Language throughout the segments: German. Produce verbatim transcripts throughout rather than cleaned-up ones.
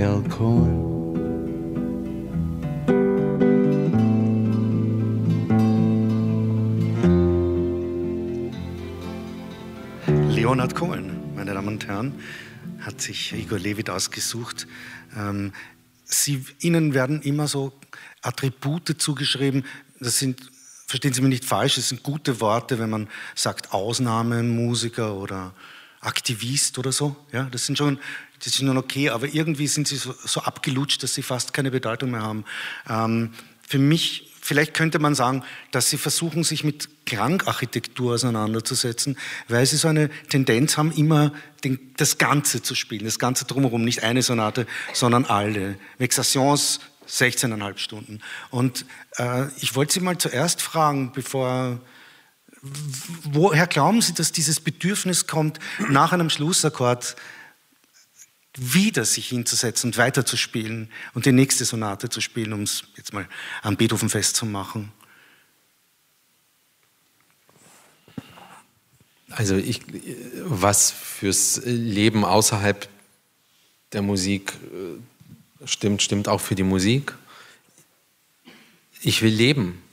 L. Cohen. Leonard Cohen, meine Damen und Herren, hat sich Igor Levit ausgesucht. Ähm, Sie, Ihnen werden immer so Attribute zugeschrieben. Das sind, verstehen Sie mich nicht falsch, das sind gute Worte, wenn man sagt Ausnahmemusiker oder Aktivist oder so. Ja, das sind schon, das ist schon okay, aber irgendwie sind sie so, so abgelutscht, dass sie fast keine Bedeutung mehr haben. Ähm, für mich, vielleicht könnte man sagen, dass sie versuchen, sich mit Klangarchitektur auseinanderzusetzen, weil sie so eine Tendenz haben, immer den, das Ganze zu spielen, das Ganze drumherum, nicht eine Sonate, sondern alle. Vexations, sechzehneinhalb Stunden. Und äh, ich wollte Sie mal zuerst fragen, bevor... Woher glauben Sie, dass dieses Bedürfnis kommt, nach einem Schlussakkord wieder sich hinzusetzen und weiterzuspielen und die nächste Sonate zu spielen, um es jetzt mal an Beethoven festzumachen? Also ich, was fürs Leben außerhalb der Musik stimmt, stimmt auch für die Musik. Ich will leben.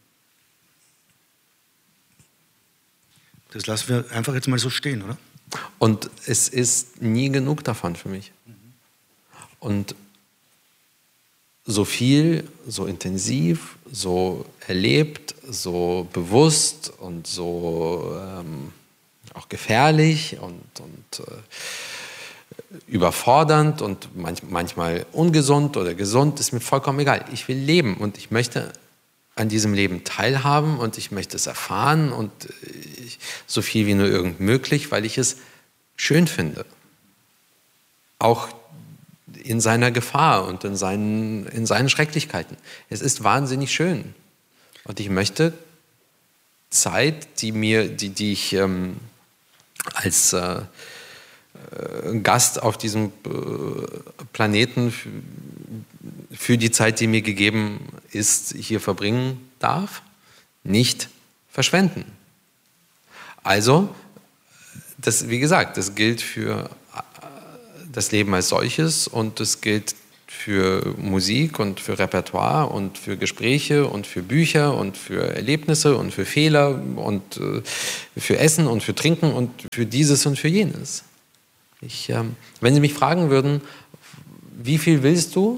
Das lassen wir einfach jetzt mal so stehen, oder? Und es ist nie genug davon für mich. Und so viel, so intensiv, so erlebt, so bewusst und so ähm, auch gefährlich und, und äh, überfordernd und manch, manchmal ungesund oder gesund, ist mir vollkommen egal. Ich will leben und ich möchte an diesem Leben teilhaben und ich möchte es erfahren und ich, so viel wie nur irgend möglich, weil ich es schön finde. Auch in seiner Gefahr und in seinen, in seinen Schrecklichkeiten. Es ist wahnsinnig schön. Und ich möchte Zeit, die mir, die, die ich ähm, als äh, Gast auf diesem äh, Planeten für, für die Zeit, die mir gegeben ist, hier verbringen darf, nicht verschwenden. Also, das, wie gesagt, das gilt für das Leben als solches und das gilt für Musik und für Repertoire und für Gespräche und für Bücher und für Erlebnisse und für Fehler und äh, für Essen und für Trinken und für dieses und für jenes. Ich, ähm, wenn Sie mich fragen würden, wie viel willst du,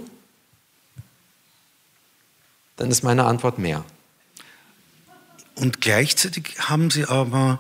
dann ist meine Antwort mehr. Und gleichzeitig haben Sie aber